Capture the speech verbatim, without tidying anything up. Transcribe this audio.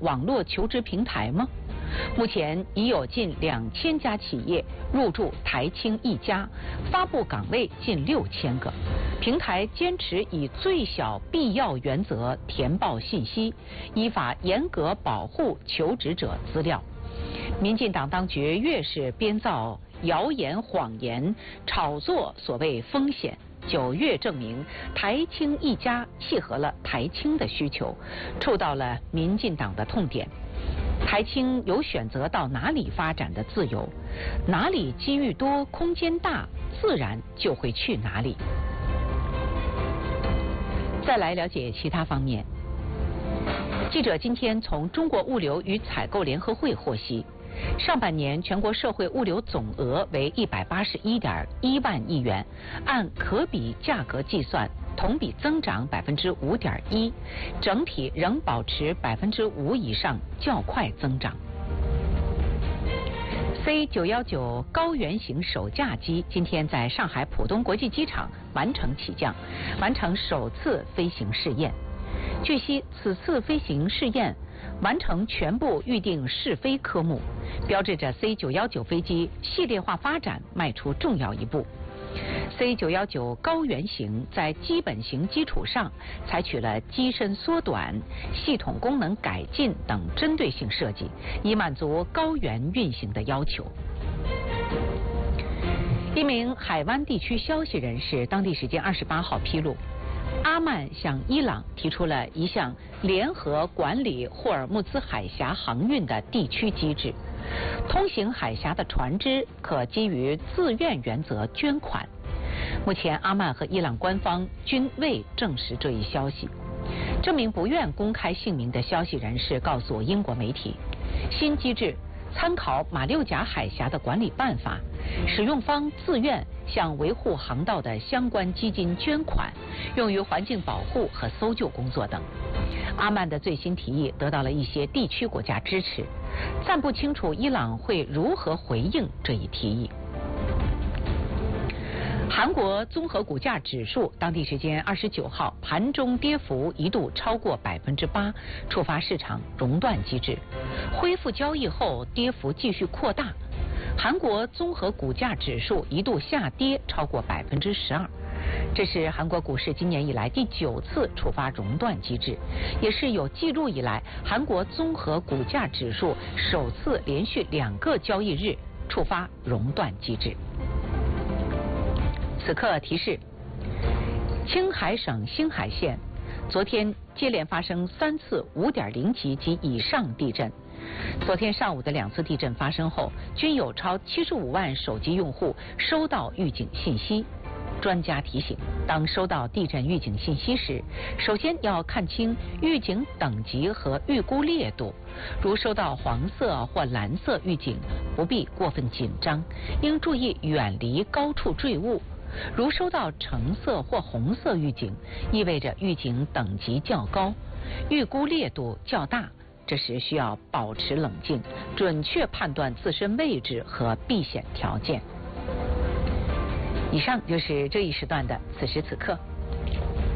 网络求职平台吗？目前已有近两千家企业入驻台青一家，发布岗位近六千个。平台坚持以最小必要原则填报信息，依法严格保护求职者资料。民进党当局越是编造谣言、谎言，炒作所谓风险，就越证明台青一家契合了台青的需求，触到了民进党的痛点。台青有选择到哪里发展的自由，哪里机遇多、空间大，自然就会去哪里。再来了解其他方面，记者今天从中国物流与采购联合会获悉，上半年全国社会物流总额为一百八十一点一万亿元，按可比价格计算，同比增长百分之五点一，整体仍保持百分之五以上较快增长。C 九一九高原型首架机今天在上海浦东国际机场完成起降，完成首次飞行试验。据悉，此次飞行试验完成全部预定试飞科目，标志着 C 九一九飞机系列化发展迈出重要一步。C 九一九高原型在基本型基础上采取了机身缩短、系统功能改进等针对性设计，以满足高原运行的要求。一名海湾地区消息人士当地时间二十八号披露，阿曼向伊朗提出了一项联合管理霍尔木兹海峡航运的地区机制，通行海峡的船只可基于自愿原则捐款。目前，阿曼和伊朗官方均未证实这一消息。这名不愿公开姓名的消息人士告诉英国媒体，新机制参考马六甲海峡的管理办法，使用方自愿向维护航道的相关基金捐款，用于环境保护和搜救工作等。阿曼的最新提议得到了一些地区国家支持，暂不清楚伊朗会如何回应这一提议。韩国综合股价指数当地时间二十九号盘中跌幅一度超过百分之八，触发市场熔断机制。恢复交易后，跌幅继续扩大。韩国综合股价指数一度下跌超过百分之十二，这是韩国股市今年以来第九次触发熔断机制，也是有记录以来韩国综合股价指数首次连续两个交易日触发熔断机制。此刻提示，青海省星海县昨天接连发生三次五点零级及以上地震。昨天上午的两次地震发生后，均有超七十五万手机用户收到预警信息。专家提醒，当收到地震预警信息时，首先要看清预警等级和预估烈度。如收到黄色或蓝色预警，不必过分紧张，应注意远离高处坠物。如收到橙色或红色预警，意味着预警等级较高，预估烈度较大，这时需要保持冷静，准确判断自身位置和避险条件。以上就是这一时段的此时此刻。